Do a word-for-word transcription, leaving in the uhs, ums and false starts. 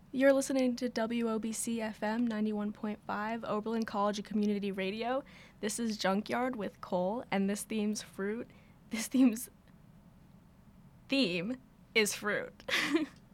You're listening to W O B C F M ninety-one point five, Oberlin College of Community Radio. This is Junkyard with Cole, and this theme's fruit. This theme's theme is fruit.